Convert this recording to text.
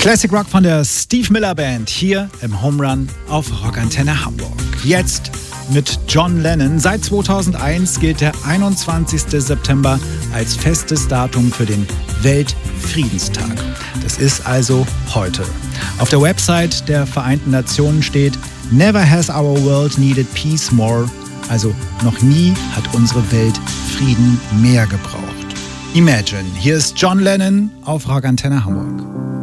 Classic Rock von der Steve Miller Band hier im Home Run auf Rockantenne Hamburg. Jetzt mit John Lennon. Seit 2001 gilt der 21. September als festes Datum für den Weltfriedenstag. Das ist also heute. Auf der Website der Vereinten Nationen steht: Never has our world needed peace more. Also noch nie hat unsere Welt Frieden mehr gebraucht. Imagine, hier ist John Lennon auf Rockantenne Hamburg.